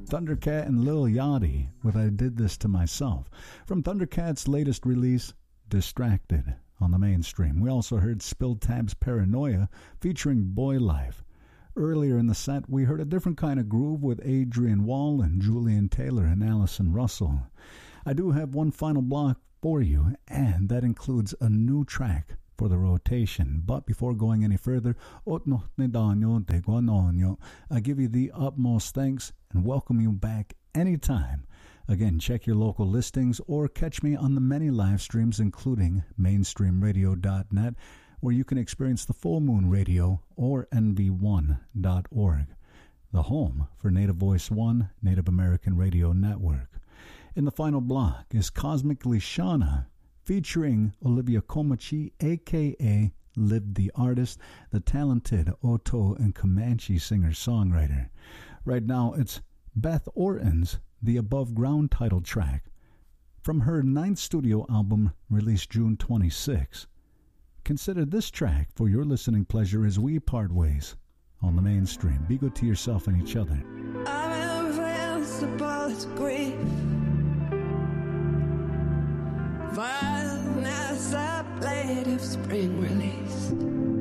Thundercat and Lil Yachty with I Did This to Myself. From Thundercat's latest release, Distracted, on the Mainstream. We also heard Spilled Tabs Paranoia featuring Boy Life. Earlier in the set, we heard a different kind of groove with Adrian Wall and Julian Taylor and Allison Russell. I do have one final block for you, and that includes a new track for the rotation. But before going any further, I give you the utmost thanks and welcome you back anytime. Again, check your local listings or catch me on the many live streams, including mainstreamradio.net, where you can experience the Full Moon Radio, or nv1.org, the home for Native Voice One, Native American Radio Network. In the final block is Cosmically Shauna, featuring Olivia Komachi, a.k.a. Liv the Artist, the talented Oto and Comanche singer-songwriter. Right now, it's Beth Orton's The Above Ground title track from her 9th studio album released June 26. Consider this track for your listening pleasure as we part ways on the Mainstream. Be good to yourself and each other. I'm invincible, it's grief. Violence, a blade of spring release.